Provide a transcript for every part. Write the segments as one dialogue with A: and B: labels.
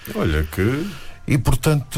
A: Olha que...
B: E portanto,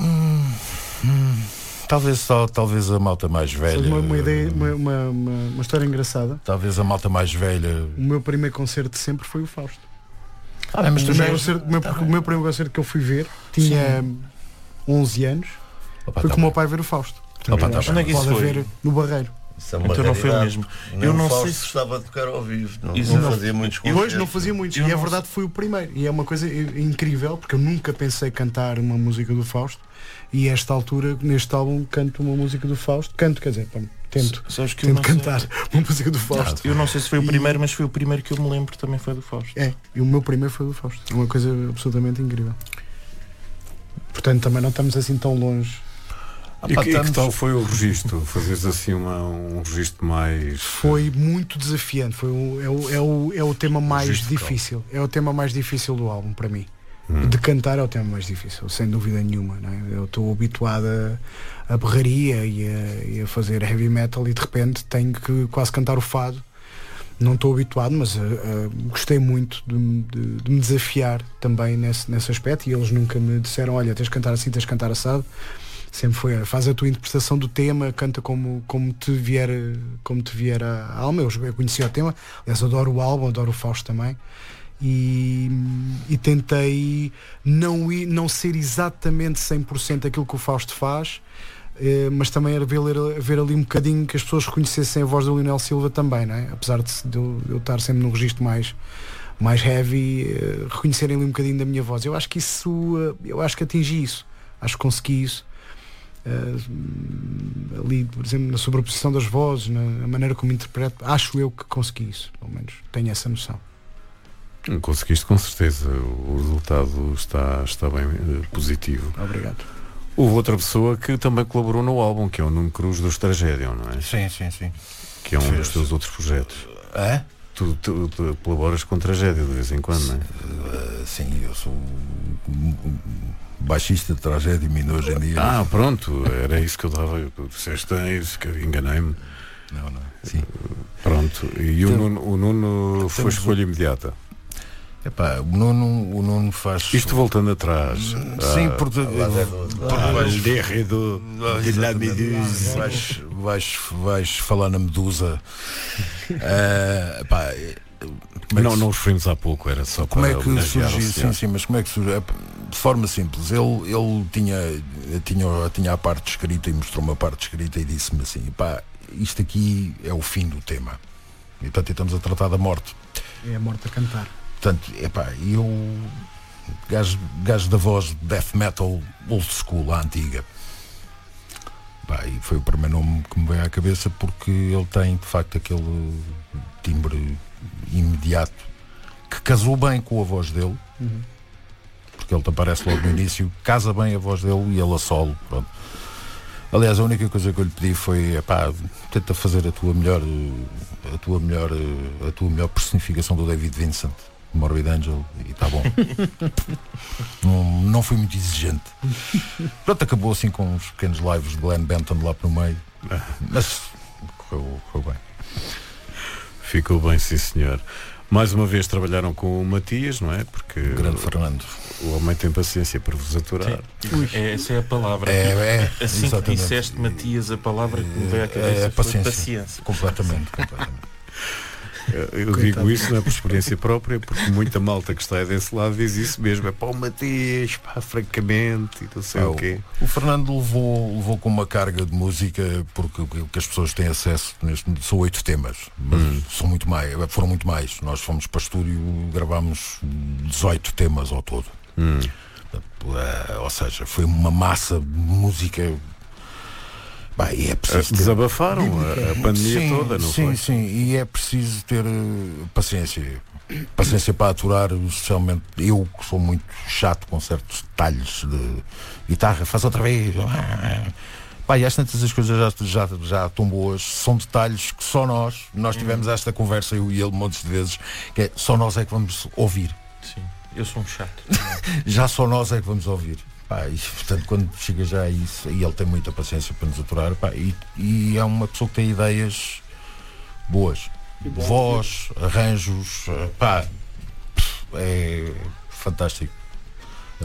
B: talvez a malta mais velha.
C: Uma ideia, uma história engraçada.
B: Talvez a malta mais velha.
C: O meu primeiro concerto de sempre foi o Fausto.
B: Mas tu
C: o meu primeiro concerto que eu fui ver tinha 11 anos. Foi com o meu pai ver o Fausto.
D: Onde é que isso
C: Pode
D: foi?
C: ver no Barreiro.
D: Então não foi o mesmo.
E: Eu não sei se estava a tocar ao vivo. Não fazia muitos concertos.
C: Pois, não fazia muitos. E é verdade, foi o primeiro. E é uma coisa incrível, porque eu nunca pensei cantar uma música do Fausto. E a esta altura, neste álbum, canto uma música do Fausto. Tento cantar uma música do Fausto.
D: Eu não sei se foi o primeiro, mas foi o primeiro que eu me lembro, também foi do Fausto.
C: E o meu primeiro foi do Fausto. É uma coisa absolutamente incrível. Portanto, também não estamos assim tão longe.
A: E que tal foi o registro? Fazeres assim um registro mais...
C: Foi muito desafiante. É o tema mais difícil. É o tema mais difícil do álbum para mim. De cantar é o tema mais difícil, sem dúvida nenhuma, não é? Eu estou habituado a berraria e a fazer heavy metal, e de repente tenho que quase cantar o fado. Não estou habituado, mas gostei muito de me desafiar também nesse aspecto, e eles nunca me disseram: olha, tens de cantar assim, tens de cantar assado. Sempre foi: faz a tua interpretação do tema, canta como te vier à alma. Eu conheci o tema, aliás, adoro o álbum, adoro o Fausto também. E tentei não ser exatamente 100% aquilo que o Fausto faz, mas também era ver ali um bocadinho que as pessoas reconhecessem a voz do Lionel Silva também, não é? Apesar de eu estar sempre num registro mais heavy, reconhecerem ali um bocadinho da minha voz. Eu acho que atingi isso, acho que consegui isso. Ali, por exemplo, na sobreposição das vozes, na maneira como interpreto, acho eu que consegui isso, pelo menos tenho essa noção.
A: Conseguiste, com certeza. O resultado está bem positivo.
C: Obrigado.
A: Houve outra pessoa que também colaborou no álbum, que é o Nuno Cruz dos Tragédiam, não é?
B: Sim.
A: Que é um dos teus outros projetos. Tu colaboras com Tragédia de vez em quando, não é?
B: Sim, eu sou baixista de Tragédia e hoje em dia.
A: Pronto, era isso que eu dava. Disseste isso, que enganei-me.
B: Não. Sim.
A: Pronto. E o Nuno foi escolha imediata.
B: O Nuno faz...
A: Isto voltando atrás.
B: Sim, porque vais falar na Medusa.
A: Não os referimos há pouco, era só
B: como
A: para...
B: Como é que surgiu? Sim, mas como é que surgiu? De forma simples. Ele tinha a parte escrita e mostrou-me a parte escrita e disse-me assim: isto aqui é o fim do tema. E portanto estamos a tratar da morte.
C: É a morte a cantar.
B: Portanto, eu, gajo da voz de death metal old school, a antiga, e foi o primeiro nome que me veio à cabeça, porque ele tem de facto aquele timbre imediato que casou bem com a voz dele, porque ele te aparece logo no início, casa bem a voz dele e ele a solo, pronto. Aliás, a única coisa que eu lhe pedi foi: tenta fazer a tua melhor personificação do David Vincent, Morbid Angel, e está bom. não fui muito exigente. Pronto, acabou assim com uns pequenos lives de Glenn Benton lá para o meio, mas correu bem.
A: Ficou bem, sim senhor. Mais uma vez trabalharam com o Matias, não é? Porque
B: o grande Fernando.
A: O homem tem paciência para vos aturar.
D: Essa é a palavra. Assim que disseste, Matias, a palavra que me veio à cabeça foi paciência.
B: Completamente.
A: Eu digo isso não é por experiência própria, porque muita malta que está desse lado diz isso mesmo: o Matias, francamente, e não sei o quê.
B: O Fernando levou com uma carga de música, porque o que as pessoas têm acesso são 8 temas, mas foram muito mais. Nós fomos para o estúdio, gravámos 18 temas ao todo. Ou seja, foi uma massa de música. E é preciso
A: desabafaram a pandemia toda, não foi?
B: Sim, e é preciso ter paciência para aturar, especialmente eu, que sou muito chato com certos detalhes de guitarra, faz outra vez. E às tantas as coisas já estão boas, são detalhes que só nós tivemos esta conversa, eu e ele montes de vezes, que é só nós é que vamos ouvir.
D: Sim, eu sou um chato.
B: Já só nós é que vamos ouvir. E, portanto, quando chega já a isso, e ele tem muita paciência para nos aturar, e é uma pessoa que tem ideias boas, voz, arranjos, é fantástico.